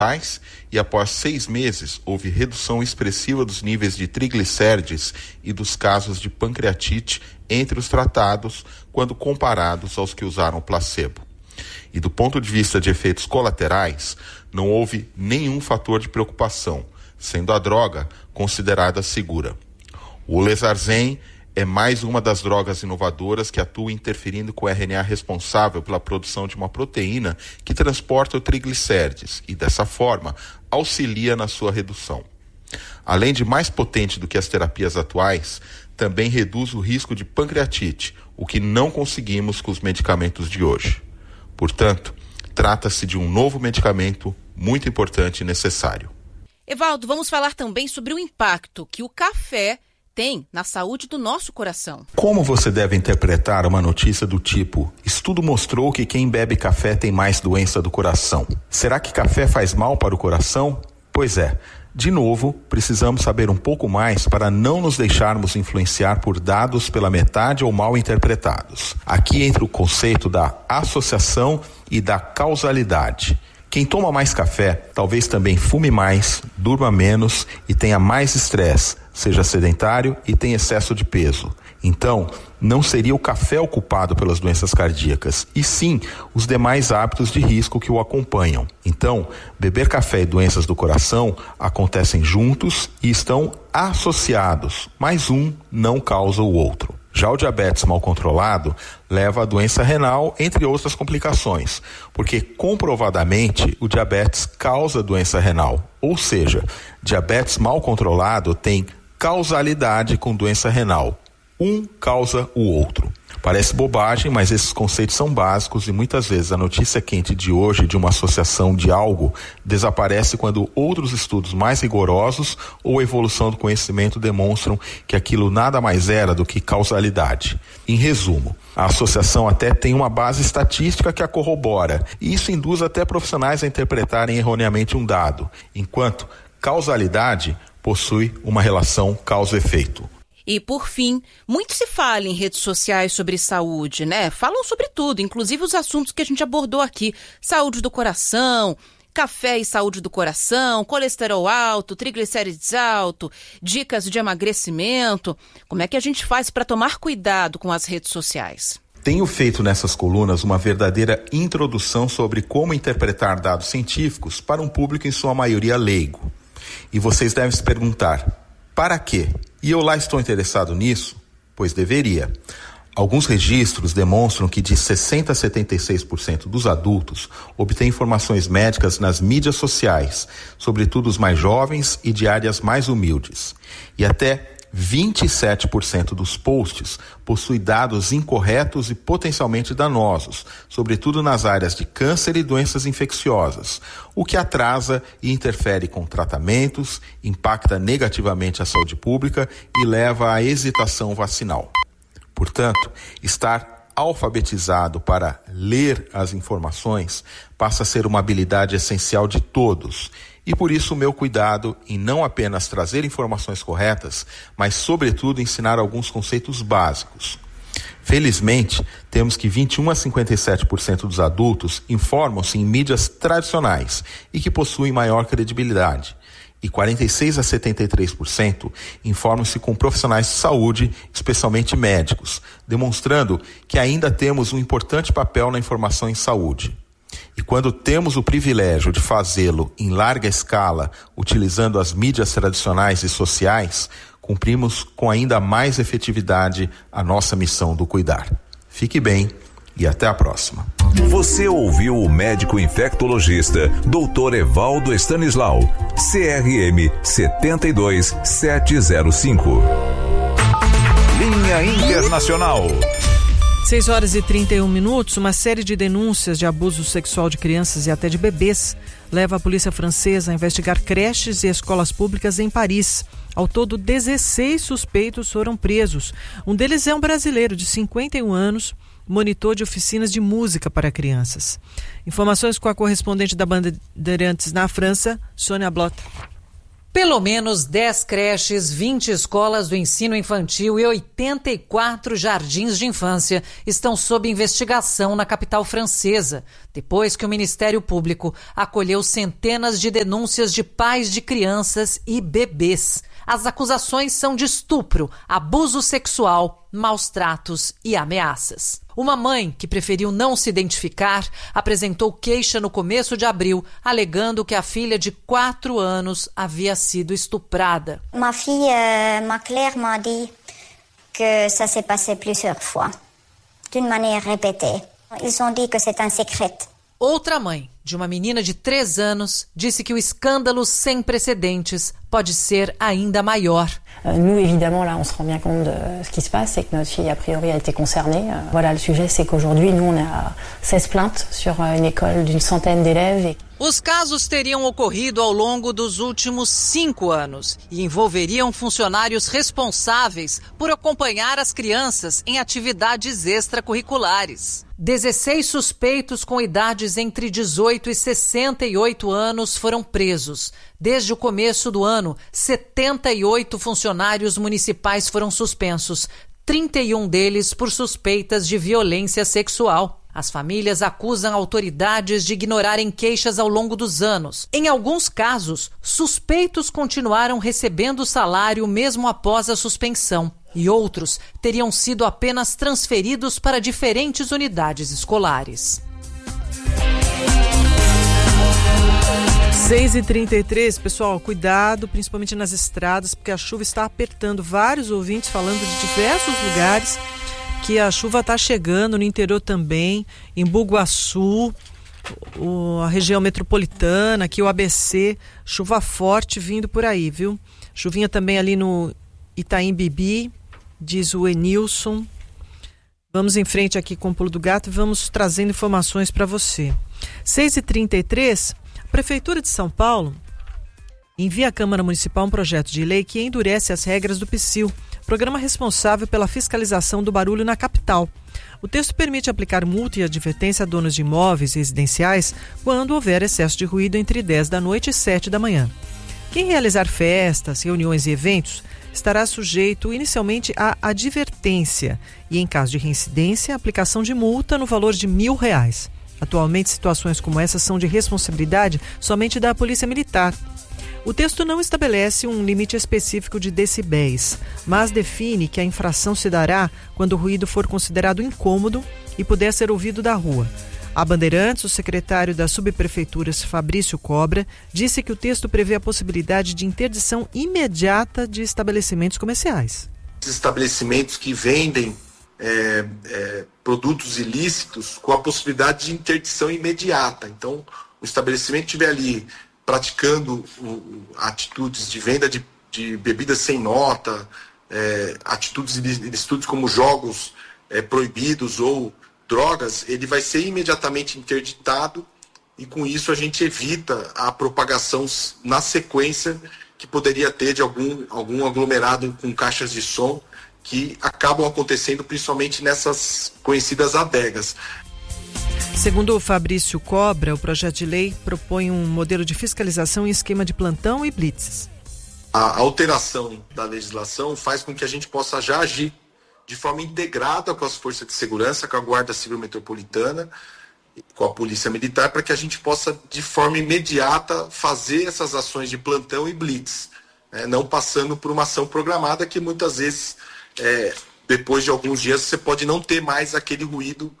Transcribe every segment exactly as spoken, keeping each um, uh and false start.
e após seis meses houve redução expressiva dos níveis de triglicérides e dos casos de pancreatite entre os tratados quando comparados aos que usaram placebo. E do ponto de vista de efeitos colaterais, não houve nenhum fator de preocupação, sendo a droga considerada segura. O Olezarsen é mais uma das drogas inovadoras que atua interferindo com o R N A responsável pela produção de uma proteína que transporta o triglicérides e, dessa forma, auxilia na sua redução. Além de mais potente do que as terapias atuais, também reduz o risco de pancreatite, o que não conseguimos com os medicamentos de hoje. Portanto, trata-se de um novo medicamento muito importante e necessário. Evaldo, vamos falar também sobre o impacto que o café tem na saúde do nosso coração. Como você deve interpretar uma notícia do tipo: estudo mostrou que quem bebe café tem mais doença do coração? Será que café faz mal para o coração? Pois é. De novo, precisamos saber um pouco mais para não nos deixarmos influenciar por dados pela metade ou mal interpretados. Aqui entra o conceito da associação e da causalidade. Quem toma mais café talvez também fume mais, durma menos e tenha mais estresse, seja sedentário e tenha excesso de peso. Então, não seria o café o culpado pelas doenças cardíacas, e sim os demais hábitos de risco que o acompanham. Então, beber café e doenças do coração acontecem juntos e estão associados, mas um não causa o outro. Já o diabetes mal controlado leva à doença renal, entre outras complicações, porque comprovadamente o diabetes causa doença renal, ou seja, diabetes mal controlado tem causalidade com doença renal. Um causa o outro. Parece bobagem, mas esses conceitos são básicos e muitas vezes a notícia quente de hoje de uma associação de algo desaparece quando outros estudos mais rigorosos ou a evolução do conhecimento demonstram que aquilo nada mais era do que causalidade. Em resumo, a associação até tem uma base estatística que a corrobora, e isso induz até profissionais a interpretarem erroneamente um dado, enquanto causalidade possui uma relação causa-efeito. E, por fim, muito se fala em redes sociais sobre saúde, né? Falam sobre tudo, inclusive os assuntos que a gente abordou aqui. Saúde do coração, café e saúde do coração, colesterol alto, triglicérides alto, dicas de emagrecimento. Como é que a gente faz para tomar cuidado com as redes sociais? Tenho feito nessas colunas uma verdadeira introdução sobre como interpretar dados científicos para um público em sua maioria leigo. E vocês devem se perguntar, para quê? E eu lá estou interessado nisso? Pois deveria. Alguns registros demonstram que de sessenta a setenta e seis por cento dos adultos obtêm informações médicas nas mídias sociais, sobretudo os mais jovens e de áreas mais humildes. E até vinte e sete por cento dos posts possuem dados incorretos e potencialmente danosos, sobretudo nas áreas de câncer e doenças infecciosas, o que atrasa e interfere com tratamentos, impacta negativamente a saúde pública e leva à hesitação vacinal. Portanto, estar alfabetizado para ler as informações passa a ser uma habilidade essencial de todos. E por isso o meu cuidado em não apenas trazer informações corretas, mas sobretudo ensinar alguns conceitos básicos. Felizmente, temos que vinte e um a cinquenta e sete por cento dos adultos informam-se em mídias tradicionais e que possuem maior credibilidade. E quarenta e seis a setenta e três por cento informam-se com profissionais de saúde, especialmente médicos, demonstrando que ainda temos um importante papel na informação em saúde. E quando temos o privilégio de fazê-lo em larga escala, utilizando as mídias tradicionais e sociais, cumprimos com ainda mais efetividade a nossa missão do cuidar. Fique bem e até a próxima. Você ouviu o médico infectologista doutor Evaldo Stanislau, C R M sete dois sete zero cinco. Linha Internacional. seis horas e trinta e um minutos, uma série de denúncias de abuso sexual de crianças e até de bebês leva a polícia francesa a investigar creches e escolas públicas em Paris. Ao todo, dezesseis suspeitos foram presos. Um deles é um brasileiro de cinquenta e um anos, monitor de oficinas de música para crianças. Informações com a correspondente da Bandeirantes na França, Sônia Blota. Pelo menos dez creches, vinte escolas do ensino infantil e oitenta e quatro jardins de infância estão sob investigação na capital francesa, depois que o Ministério Público acolheu centenas de denúncias de pais de crianças e bebês. As acusações são de estupro, abuso sexual, maus tratos e ameaças. Uma mãe, que preferiu não se identificar, apresentou queixa no começo de abril, alegando que a filha de quatro anos havia sido estuprada. Ma fille euh, m'a clairement dit que ça s'est passé plusieurs fois, d'une manière répétée. Ils ont dit que c'est un secret. Outra mãe, de uma menina de três anos, disse que o escândalo sem precedentes pode ser ainda maior. Nous, évidemment, là, on se rend bien compte de ce qui se passe, c'est que notre fille, a priori, a été concernée. Voilà, le sujet, c'est qu'aujourd'hui, nous, on a seize plaintes sur une école d'une centaine d'élèves. Os casos teriam ocorrido ao longo dos últimos cinco anos e envolveriam funcionários responsáveis por acompanhar as crianças em atividades extracurriculares. dezesseis suspeitos com idades entre dezoito e sessenta e oito anos foram presos. Desde o começo do ano, setenta e oito funcionários municipais foram suspensos, trinta e um deles por suspeitas de violência sexual. As famílias acusam autoridades de ignorarem queixas ao longo dos anos. Em alguns casos, suspeitos continuaram recebendo salário mesmo após a suspensão, e outros teriam sido apenas transferidos para diferentes unidades escolares. seis e trinta e três, pessoal, cuidado, principalmente nas estradas, porque a chuva está apertando. Vários ouvintes falando de diversos lugares que a chuva está chegando, no interior também, em Bugaçu, o, a região metropolitana, aqui o A B C, chuva forte vindo por aí, viu? Chuvinha também ali no Itaim Bibi, diz o Enilson. Vamos em frente aqui com o Pulo do Gato e vamos trazendo informações para você. seis e trinta e três, a Prefeitura de São Paulo envia à Câmara Municipal um projeto de lei que endurece as regras do PSIL, programa responsável pela fiscalização do barulho na capital. O texto permite aplicar multa e advertência a donos de imóveis residenciais quando houver excesso de ruído entre dez da noite e sete da manhã. Quem realizar festas, reuniões e eventos estará sujeito inicialmente à advertência e, em caso de reincidência, a aplicação de multa no valor de mil reais. Atualmente, situações como essa são de responsabilidade somente da Polícia Militar. O texto não estabelece um limite específico de decibéis, mas define que a infração se dará quando o ruído for considerado incômodo e puder ser ouvido da rua. A Bandeirantes, o secretário das subprefeituras, Fabrício Cobra, disse que o texto prevê a possibilidade de interdição imediata de estabelecimentos comerciais. Estabelecimentos que vendem é, é, produtos ilícitos com a possibilidade de interdição imediata. Então, o estabelecimento estiver ali praticando o, atitudes de venda de, de bebidas sem nota, é, atitudes ilícitas como jogos é, proibidos ou drogas, ele vai ser imediatamente interditado e com isso a gente evita a propagação na sequência que poderia ter de algum, algum aglomerado com caixas de som que acabam acontecendo principalmente nessas conhecidas adegas. Segundo o Fabrício Cobra, o projeto de lei propõe um modelo de fiscalização em esquema de plantão e blitzes. A alteração da legislação faz com que a gente possa já agir de forma integrada com as forças de segurança, com a Guarda Civil Metropolitana, com a Polícia Militar, para que a gente possa, de forma imediata, fazer essas ações de plantão e blitz, né? Não passando por uma ação programada que muitas vezes, é, depois de alguns dias, você pode não ter mais aquele ruído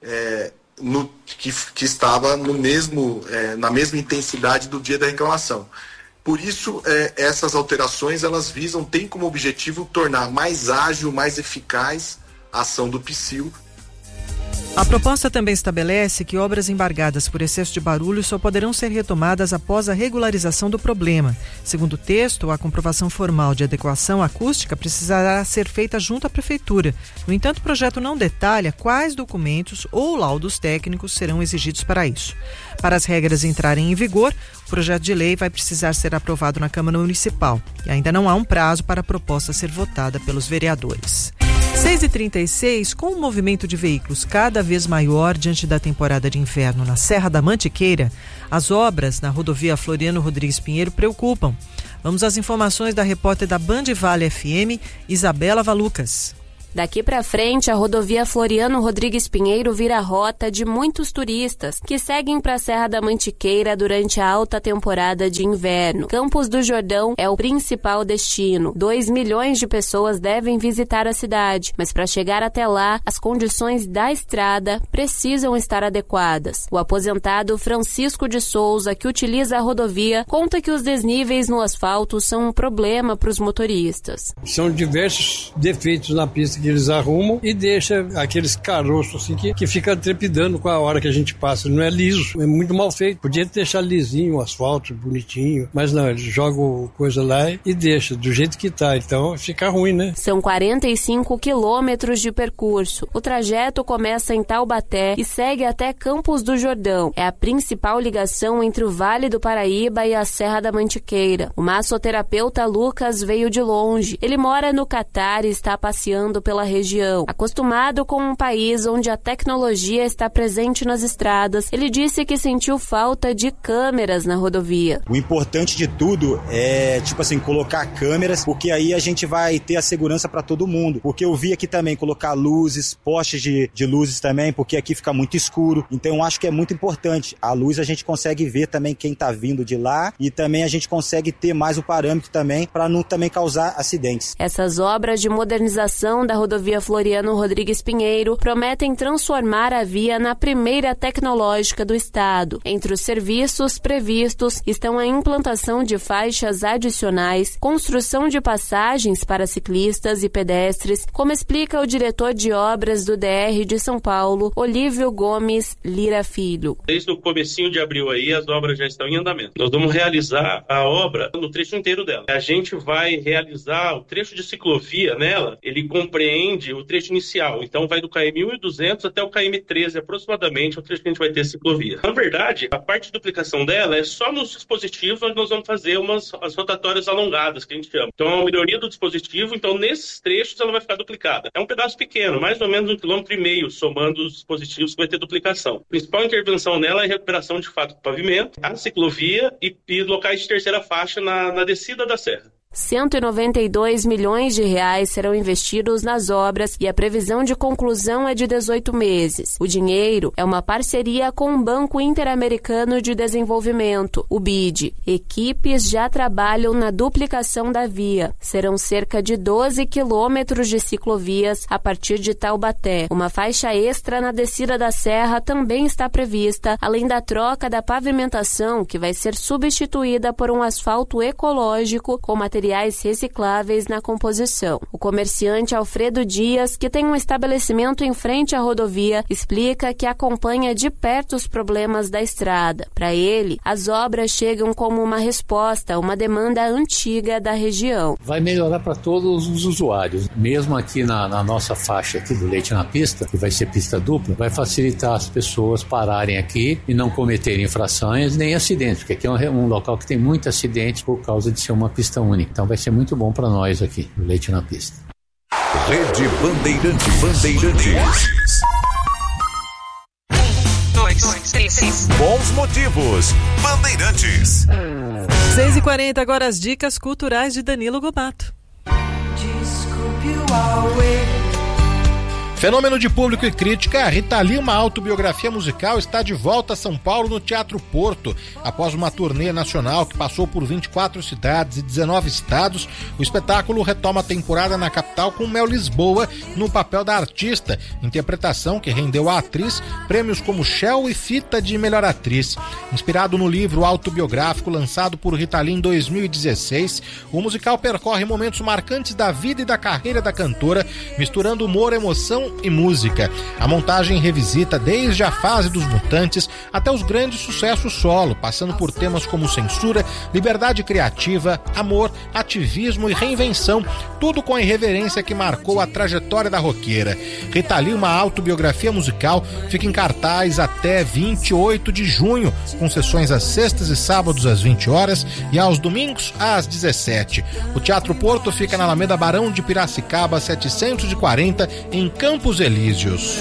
é, no, que, que estava no mesmo, é, na mesma intensidade do dia da reclamação. Por isso, é, essas alterações, elas visam, têm como objetivo tornar mais ágil, mais eficaz a ação do PSIL. A proposta também estabelece que obras embargadas por excesso de barulho só poderão ser retomadas após a regularização do problema. Segundo o texto, a comprovação formal de adequação acústica precisará ser feita junto à Prefeitura. No entanto, o projeto não detalha quais documentos ou laudos técnicos serão exigidos para isso. Para as regras entrarem em vigor, o projeto de lei vai precisar ser aprovado na Câmara Municipal e ainda não há um prazo para a proposta ser votada pelos vereadores. seis e trinta e seis, com o movimento de veículos cada vez maior diante da temporada de inverno na Serra da Mantiqueira, as obras na rodovia Floriano Rodrigues Pinheiro preocupam. Vamos às informações da repórter da Band Vale F M, Isabela Valucas. Daqui para frente, a rodovia Floriano Rodrigues Pinheiro vira rota de muitos turistas que seguem para a Serra da Mantiqueira durante a alta temporada de inverno. Campos do Jordão é o principal destino. Dois milhões de pessoas devem visitar a cidade, mas para chegar até lá, as condições da estrada precisam estar adequadas. O aposentado Francisco de Souza, que utiliza a rodovia, conta que os desníveis no asfalto são um problema para os motoristas. São diversos defeitos na pista que eles arrumam e deixa aqueles caroços assim que, que fica trepidando com a hora que a gente passa. Não é liso, é muito mal feito. Podia deixar lisinho o asfalto, bonitinho, mas não, eles jogam coisa lá e deixa do jeito que tá, então fica ruim, né? São quarenta e cinco quilômetros de percurso. O trajeto começa em Taubaté e segue até Campos do Jordão. É a principal ligação entre o Vale do Paraíba e a Serra da Mantiqueira. O massoterapeuta Lucas veio de longe. Ele mora no Catar e está passeando pela região. Acostumado com um país onde a tecnologia está presente nas estradas, ele disse que sentiu falta de câmeras na rodovia. O importante de tudo é, tipo assim, colocar câmeras, porque aí a gente vai ter a segurança para todo mundo. Porque eu vi aqui também colocar luzes, postes de, de luzes também, porque aqui fica muito escuro. Então eu acho que é muito importante. A luz a gente consegue ver também quem está vindo de lá e também a gente consegue ter mais o parâmetro também para não também causar acidentes. Essas obras de modernização da rodovia Floriano Rodrigues Pinheiro prometem transformar a via na primeira tecnológica do estado. Entre os serviços previstos estão a implantação de faixas adicionais, construção de passagens para ciclistas e pedestres, como explica o diretor de obras do D R de São Paulo, Olívio Gomes Lira Filho. Desde o comecinho de abril aí, as obras já estão em andamento. Nós vamos realizar a obra no trecho inteiro dela. A gente vai realizar o trecho de ciclovia nela, ele compreende o trecho inicial, então vai do K M mil e duzentos até o K M treze aproximadamente, o trecho que a gente vai ter ciclovia. Na verdade, a parte de duplicação dela é só nos dispositivos onde nós vamos fazer umas as rotatórias alongadas, que a gente chama. Então é uma melhoria do dispositivo, então nesses trechos ela vai ficar duplicada. É um pedaço pequeno, mais ou menos um quilômetro e meio, somando os dispositivos que vai ter duplicação. A principal intervenção nela é a recuperação de fato do pavimento, a ciclovia e, e locais de terceira faixa na, na descida da serra. cento e noventa e dois milhões de reais serão investidos nas obras e a previsão de conclusão é de dezoito meses. O dinheiro é uma parceria com o Banco Interamericano de Desenvolvimento, o B I D. Equipes já trabalham na duplicação da via. Serão cerca de doze quilômetros de ciclovias a partir de Taubaté. Uma faixa extra na descida da serra também está prevista, além da troca da pavimentação, que vai ser substituída por um asfalto ecológico com materiais materiais recicláveis na composição. O comerciante Alfredo Dias, que tem um estabelecimento em frente à rodovia, explica que acompanha de perto os problemas da estrada. Para ele, as obras chegam como uma resposta a uma demanda antiga da região. Vai melhorar para todos os usuários. Mesmo aqui na, na nossa faixa aqui do Leite na Pista, que vai ser pista dupla, vai facilitar as pessoas pararem aqui e não cometerem infrações nem acidentes, porque aqui é um, um local que tem muitos acidentes por causa de ser uma pista única. Então vai ser muito bom para nós aqui, o Leite na Pista. Rede Bandeirantes. Bandeirantes. Um, dois, três. Bons motivos. Bandeirantes. seis e quarenta, agora as dicas culturais de Danilo Gobato. Desculpe o Huawei. Fenômeno de público e crítica, Rita Lee, uma autobiografia musical, está de volta a São Paulo no Teatro Porto. Após uma turnê nacional que passou por vinte e quatro cidades e dezenove estados, o espetáculo retoma a temporada na capital com Mel Lisboa no papel da artista, interpretação que rendeu à atriz prêmios como Shell e Fita de Melhor Atriz. Inspirado no livro autobiográfico lançado por Rita Lee em dois mil e dezesseis, o musical percorre momentos marcantes da vida e da carreira da cantora, misturando humor, emoção som e música. A montagem revisita desde a fase dos Mutantes até os grandes sucessos solo, passando por temas como censura, liberdade criativa, amor, ativismo e reinvenção, tudo com a irreverência que marcou a trajetória da roqueira. Rita Lee, uma autobiografia musical, fica em cartaz até vinte e oito de junho, com sessões às sextas e sábados às vinte horas e aos domingos às dezessete. O Teatro Porto fica na Alameda Barão de Piracicaba, setecentos e quarenta, em Campos Elíseos.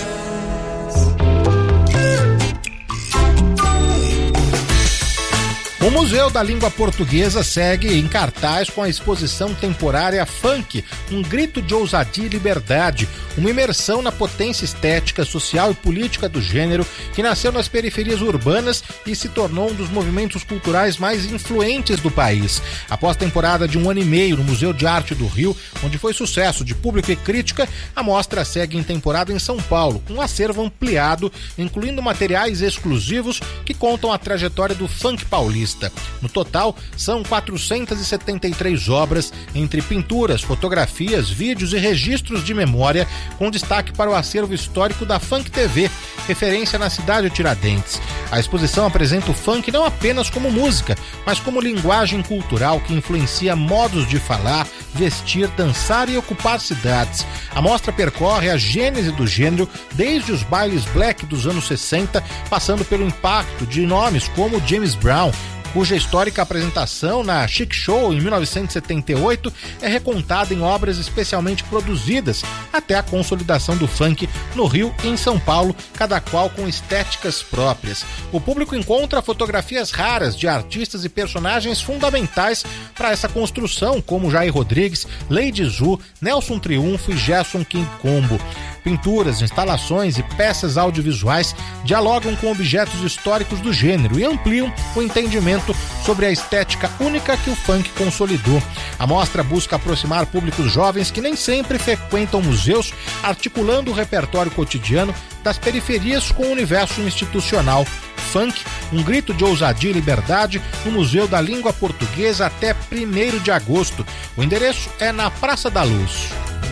O Museu da Língua Portuguesa segue em cartaz com a exposição temporária Funk, um grito de ousadia e liberdade, uma imersão na potência estética, social e política do gênero que nasceu nas periferias urbanas e se tornou um dos movimentos culturais mais influentes do país. Após temporada de um ano e meio no Museu de Arte do Rio, onde foi sucesso de público e crítica, a mostra segue em temporada em São Paulo, com um acervo ampliado, incluindo materiais exclusivos que contam a trajetória do funk paulista. No total, são quatrocentas e setenta e três obras, entre pinturas, fotografias, vídeos e registros de memória, com destaque para o acervo histórico da Funk T V, referência na cidade de Tiradentes. A exposição apresenta o funk não apenas como música, mas como linguagem cultural que influencia modos de falar, vestir, dançar e ocupar cidades. A mostra percorre a gênese do gênero desde os bailes black dos anos sessenta, passando pelo impacto de nomes como James Brown, cuja histórica apresentação na Chic Show em mil novecentos e setenta e oito é recontada em obras especialmente produzidas, até a consolidação do funk no Rio e em São Paulo, cada qual com estéticas próprias. O público encontra fotografias raras de artistas e personagens fundamentais para essa construção, como Jair Rodrigues, Lady Zu, Nelson Triunfo e Gerson King Combo. Pinturas, instalações e peças audiovisuais dialogam com objetos históricos do gênero e ampliam o entendimento sobre a estética única que o funk consolidou. A mostra busca aproximar públicos jovens que nem sempre frequentam museus, articulando o repertório cotidiano das periferias com o universo institucional. Funk, um grito de ousadia e liberdade, no Museu da Língua Portuguesa até primeiro de agosto. O endereço é na Praça da Luz.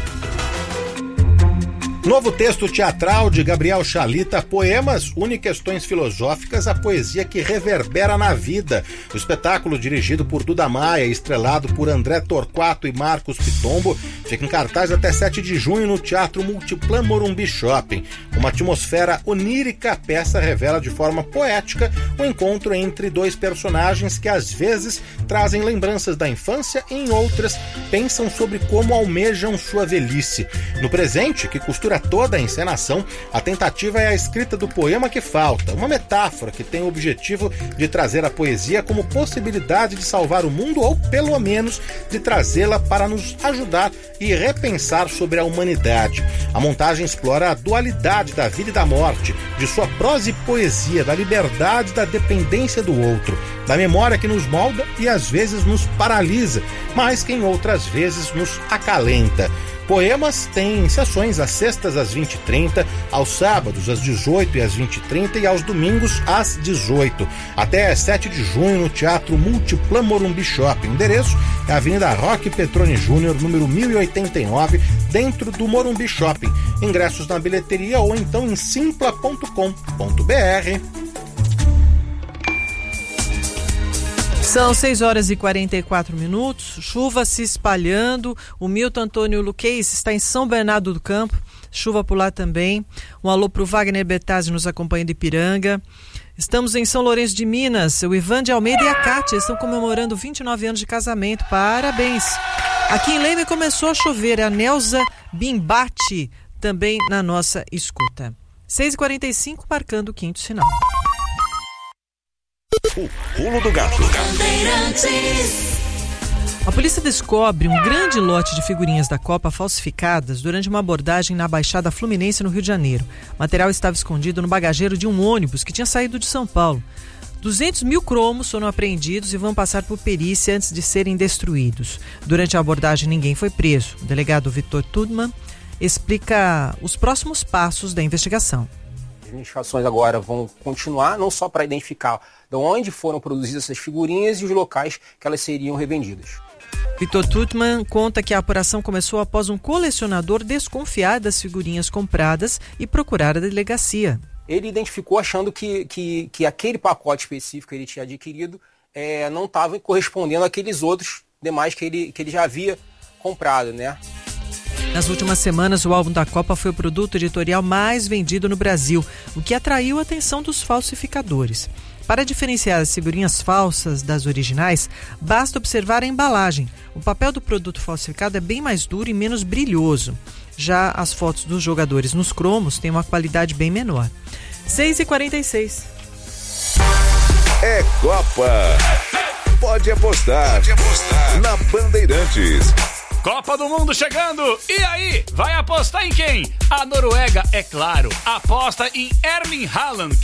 Novo texto teatral de Gabriel Chalita, Poemas une questões filosóficas à poesia que reverbera na vida. O espetáculo, dirigido por Duda Maia e estrelado por André Torquato e Marcos Pitombo, fica em cartaz até sete de junho no Teatro Multiplan Morumbi Shopping. Uma atmosfera onírica, a peça revela de forma poética o um encontro entre dois personagens que às vezes trazem lembranças da infância e em outras pensam sobre como almejam sua velhice. No presente, que costura toda a encenação, a tentativa é a escrita do poema que falta, uma metáfora que tem o objetivo de trazer a poesia como possibilidade de salvar o mundo ou, pelo menos, de trazê-la para nos ajudar e repensar sobre a humanidade. A montagem explora a dualidade da vida e da morte, de sua prosa e poesia, da liberdade e da dependência do outro, da memória que nos molda e às vezes nos paralisa, mas que em outras vezes nos acalenta. Poemas tem sessões às sextas às vinte e trinta, aos sábados às dezoito e às vinte e trinta e aos domingos às dezoito. Até sete de junho no Teatro Multiplan Morumbi Shopping. O endereço é a Avenida Roque Petroni Júnior, número mil e oitenta e nove, dentro do Morumbi Shopping. Ingressos na bilheteria ou então em simpla ponto com ponto b r. São seis horas e quarenta e quatro minutos, chuva se espalhando, o Milton Antônio Luquez está em São Bernardo do Campo, chuva por lá também. Um alô para o Wagner Betazzi nos acompanha de Ipiranga. Estamos em São Lourenço de Minas, o Ivan de Almeida e a Kátia estão comemorando vinte e nove anos de casamento, parabéns. Aqui em Leme começou a chover, a Nelza Bimbati também na nossa escuta. seis e quarenta e cinco, marcando o quinto sinal. O pulo do gato. A polícia descobre um grande lote de figurinhas da Copa falsificadas durante uma abordagem na Baixada Fluminense, no Rio de Janeiro. O material estava escondido no bagageiro de um ônibus que tinha saído de São Paulo. duzentos mil cromos foram apreendidos e vão passar por perícia antes de serem destruídos. Durante a abordagem, ninguém foi preso. O delegado Vitor Tudman explica os próximos passos da investigação. As investigações agora vão continuar, não só para identificar de onde foram produzidas essas figurinhas e os locais que elas seriam revendidas. Vitor Tutman conta que a apuração começou após um colecionador desconfiar das figurinhas compradas e procurar a delegacia. Ele identificou achando que, que, que aquele pacote específico que ele tinha adquirido é, não estava correspondendo àqueles outros demais que ele, que ele já havia comprado, né? Nas últimas semanas, o álbum da Copa foi o produto editorial mais vendido no Brasil, o que atraiu a atenção dos falsificadores. Para diferenciar as figurinhas falsas das originais, basta observar a embalagem. O papel do produto falsificado é bem mais duro e menos brilhoso. Já as fotos dos jogadores nos cromos têm uma qualidade bem menor. seis e quarenta e seis. É Copa. Pode apostar. Pode apostar. Na Bandeirantes. Copa do Mundo chegando! E aí, vai apostar em quem? A Noruega, é claro, aposta em Erling Haaland,